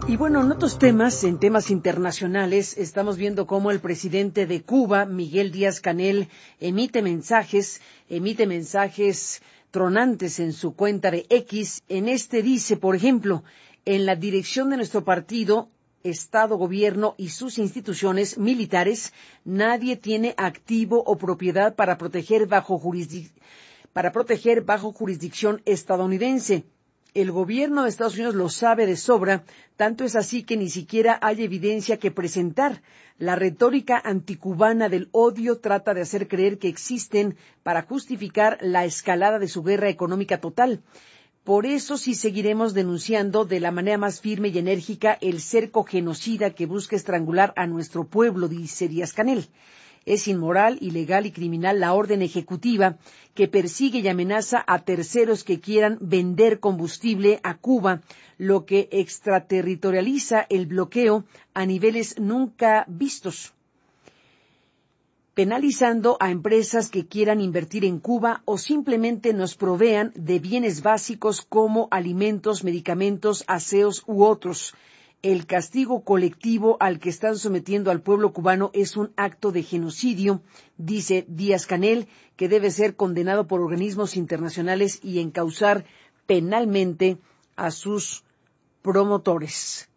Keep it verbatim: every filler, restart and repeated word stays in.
Y bueno, en otros temas, en temas internacionales, estamos viendo cómo el presidente de Cuba, Miguel Díaz-Canel, emite mensajes, emite mensajes tronantes en su cuenta de X. En este dice, por ejemplo, en la dirección de nuestro partido, Estado, Gobierno y sus instituciones militares, nadie tiene activo o propiedad para proteger bajo jurisdic- para proteger bajo jurisdicción estadounidense. El gobierno de Estados Unidos lo sabe de sobra, tanto es así que ni siquiera hay evidencia que presentar. La retórica anticubana del odio trata de hacer creer que existen para justificar la escalada de su guerra económica total. Por eso sí seguiremos denunciando de la manera más firme y enérgica el cerco genocida que busca estrangular a nuestro pueblo, dice Díaz-Canel. Es inmoral, ilegal y criminal la orden ejecutiva que persigue y amenaza a terceros que quieran vender combustible a Cuba, lo que extraterritorializa el bloqueo a niveles nunca vistos, penalizando a empresas que quieran invertir en Cuba o simplemente nos provean de bienes básicos como alimentos, medicamentos, aseos u otros. El castigo colectivo al que están sometiendo al pueblo cubano es un acto de genocidio, dice Díaz-Canel, que debe ser condenado por organismos internacionales y encauzar penalmente a sus promotores.